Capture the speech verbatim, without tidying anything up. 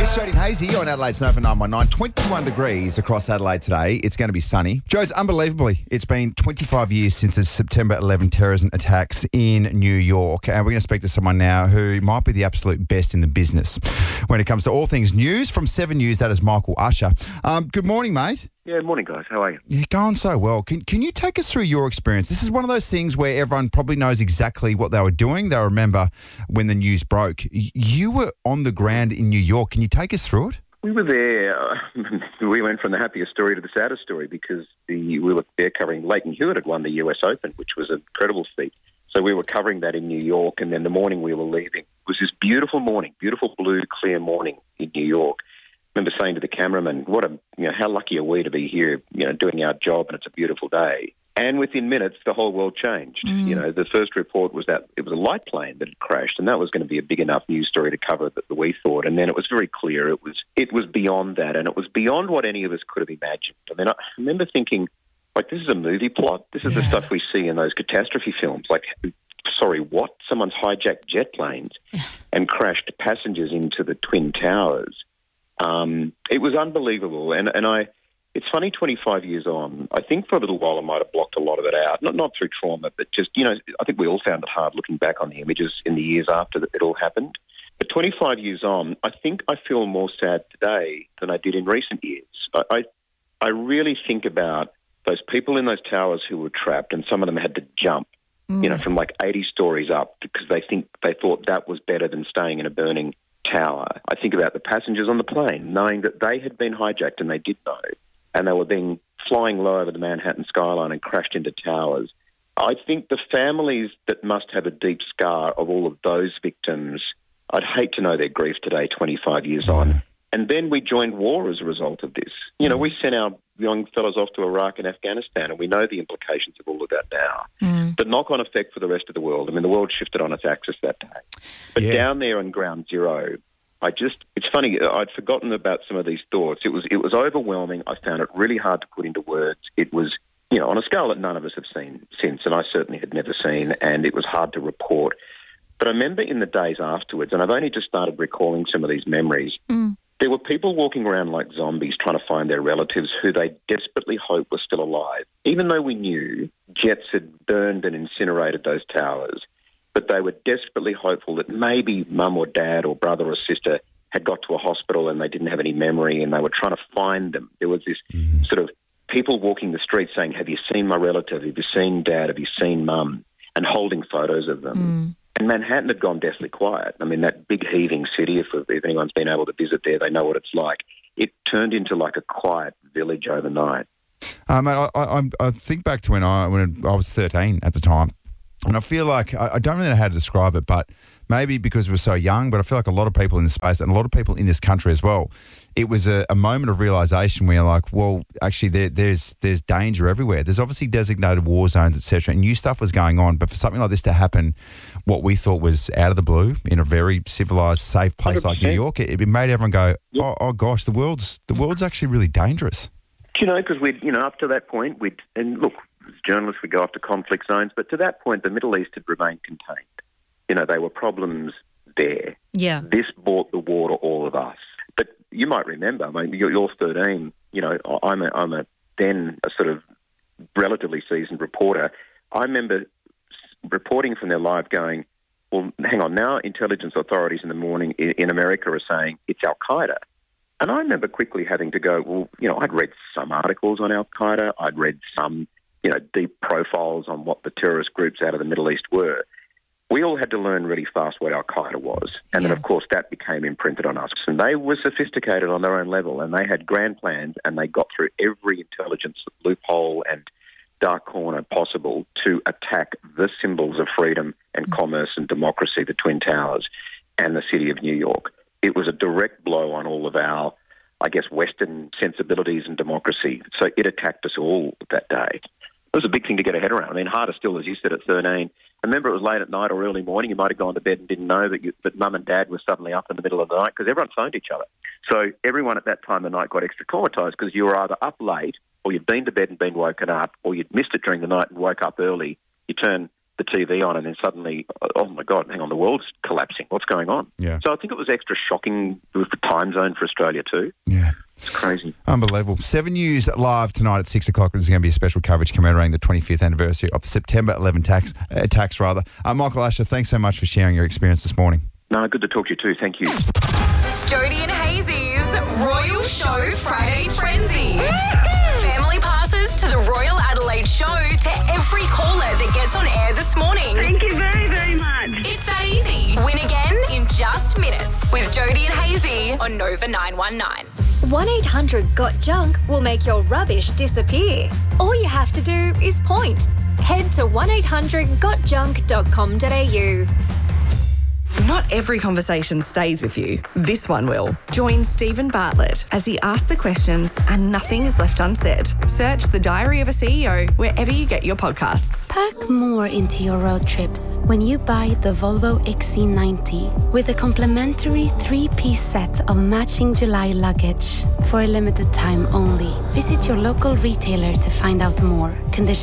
Jody and Hazy on Adelaide's Nova nine one nine. twenty-one degrees across Adelaide today. It's going to be sunny. Jodes, unbelievably, it's been twenty-five years since the September eleventh terrorism attacks in New York. And we're going to speak to someone now who might be the absolute best in the business when it comes to all things news. From Seven News, that is Michael Usher. Um, good morning, mate. Yeah, morning, guys. How are you? Yeah, going so well. Can can you take us through your experience? This is one of those things where everyone probably knows exactly what they were doing. They'll remember when the news broke. You were on the ground in New York. Can you take us through it? We were there. Uh, we went from the happiest story to the saddest story because the, we were there covering Leighton Hewitt had won the U S Open, which was an incredible feat. So we were covering that in New York, and then the morning we were leaving, it was this beautiful morning, beautiful blue, clear morning in New York. I remember saying to the cameraman, "What a you know, how lucky are we to be here, you know, doing our job, and it's a beautiful day." And within minutes, the whole world changed. Mm. You know, the first report was that it was a light plane that had crashed, and that was going to be a big enough news story to cover that we thought. And then it was very clear it was it was beyond that, and it was beyond what any of us could have imagined. I mean, I remember thinking, like, this is a movie plot. This is yeah. the stuff we see in those catastrophe films. Like, sorry, what? Someone's hijacked jet planes and crashed passengers into the Twin Towers. Um, it was unbelievable, and, and I. It's funny, twenty-five years on, I think for a little while I might have blocked a lot of it out, not not through trauma, but just, you know, I think we all found it hard looking back on the images in the years after that it all happened. But twenty-five years on, I think I feel more sad today than I did in recent years. I, I, I really think about those people in those towers who were trapped, and some of them had to jump, mm. you know, from like eighty stories up because they think they thought that was better than staying in a burning tower. I think about the passengers on the plane, knowing that they had been hijacked, and they did know. And they were being flying low over the Manhattan skyline and crashed into towers. I think the families that must have a deep scar of all of those victims, I'd hate to know their grief today, twenty-five years mm. on. And then we joined war as a result of this. You know, we sent our young fellows off to Iraq and Afghanistan, and we know the implications of all of that now. Mm. The knock-on effect for the rest of the world, I mean, the world shifted on its axis that day. But yeah. down there on ground zero, I just, it's funny, I'd forgotten about some of these thoughts. It was it was overwhelming. I found it really hard to put into words. It was, you know, on a scale that none of us have seen since, and I certainly had never seen, and it was hard to report. But I remember in the days afterwards, and I've only just started recalling some of these memories, mm. there were people walking around like zombies trying to find their relatives who they desperately hoped were still alive. Even though we knew jets had burned and incinerated those towers, but they were desperately hopeful that maybe mum or dad or brother or sister had got to a hospital and they didn't have any memory, and they were trying to find them. There was this mm-hmm. sort of people walking the streets saying, "Have you seen my relative? Have you seen dad? Have you seen mum?" and holding photos of them. Mm. And Manhattan had gone deathly quiet. I mean, that big heaving city, if, if anyone's been able to visit there, they know what it's like. It turned into like a quiet village overnight. Um, I, I, I think back to when I, when I was thirteen at the time. And I feel like, I don't really know how to describe it, but maybe because we're so young, but I feel like a lot of people in this space and a lot of people in this country as well, it was a, a moment of realisation where you're like, well, actually there, there's there's danger everywhere. There's obviously designated war zones, et cetera, and new stuff was going on. But for something like this to happen, what we thought was out of the blue in a very civilised, safe place one hundred percent like New York, it, it made everyone go, yep. oh, oh gosh, the world's the world's actually really dangerous. You know, because we, you know, up to that point, we'd, and look, as journalists, we go after conflict zones, but to that point, the Middle East had remained contained. You know, there were problems there. Yeah. This brought the war to all of us. But you might remember, I mean, you're, you're thirteen, you know, I'm a, I'm a then a sort of relatively seasoned reporter. I remember reporting from their live going, well, hang on, now intelligence authorities in the morning in, in America are saying it's Al-Qaeda. And I remember quickly having to go, well, you know, I'd read some articles on Al-Qaeda. I'd read some, you know, deep profiles on what the terrorist groups out of the Middle East were. We all had to learn really fast what Al-Qaeda was. And yeah. then, of course, that became imprinted on us. And they were sophisticated on their own level, and they had grand plans, and they got through every intelligence loophole and dark corner possible to attack the symbols of freedom and mm-hmm. commerce and democracy, the Twin Towers and the city of New York. It was a direct blow on all of our, I guess, Western sensibilities and democracy. So it attacked us all that day. It was a big thing to get a head around. I mean, harder still, as you said, at thirteen. I remember it was late at night or early morning. You might have gone to bed and didn't know that, you, that mum and dad were suddenly up in the middle of the night because everyone phoned each other. So everyone at that time of night got extra traumatised because you were either up late or you'd been to bed and been woken up, or you'd missed it during the night and woke up early. You turn the T V on, and then suddenly, oh my God, hang on, the world's collapsing. What's going on? Yeah. So I think it was extra shocking with the time zone for Australia too. Yeah. It's crazy. Unbelievable. Seven News live tonight at six o'clock. There's going to be a special coverage commemorating the twenty-fifth anniversary of the September eleventh tax, uh, attacks. Rather. Uh, Michael Asher, thanks so much for sharing your experience this morning. No, good to talk to you too. Thank you. Jody and Hazy's Royal Show Friday Frenzy. Family passes to the Royal Adelaide Show to every caller that gets on air this morning. Thank you very, very much. It's that easy. Win again in just minutes with Jody and Hazy on Nova nine one nine. one eight hundred got junk will make your rubbish disappear. All you have to do is point. Head to one eight hundred got junk dot com dot a u. Not every conversation stays with you. This one will. Join Stephen Bartlett as he asks the questions and nothing is left unsaid. Search The Diary of a C E O wherever you get your podcasts. Pack more into your road trips when you buy the Volvo X C ninety with a complimentary three-piece set of matching July luggage for a limited time only. Visit your local retailer to find out more. Conditions